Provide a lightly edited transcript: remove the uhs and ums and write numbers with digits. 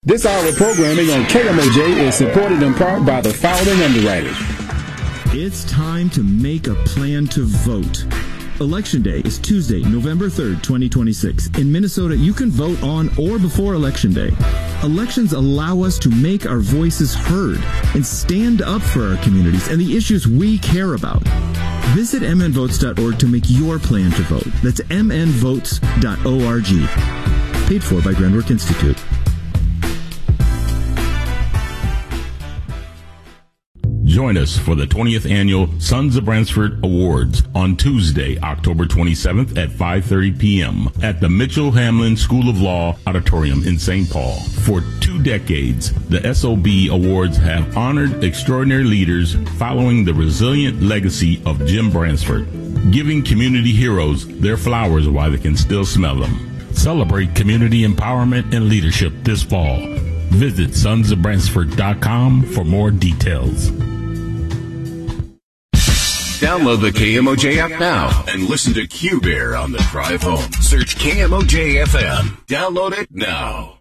This hour of programming on KMOJ is supported in part by the following underwriters. It's time to make a plan to vote. Election Day is Tuesday, November 3rd, 2026. In Minnesota, you can vote on or before Election Day. Elections allow us to make our voices heard and stand up for our communities and the issues we care about. Visit mnvotes.org to make your plan to vote. That's mnvotes.org. Paid for by Grandwork Institute. Join us for the 20th Annual Sons of Brantford Awards on Tuesday, October 27th at 5:30 p.m. at the Mitchell Hamlin School of Law Auditorium in St. Paul. For 2 decades, the SOB Awards have honored extraordinary leaders following the resilient legacy of Jim Brantford, giving community heroes their flowers while they can still smell them. Celebrate community empowerment and leadership this fall. Visit sonsofbrantford.com for more details. Download the KMOJ app now and listen to Q-Bear on the drive home. Search KMOJ FM. Download it now.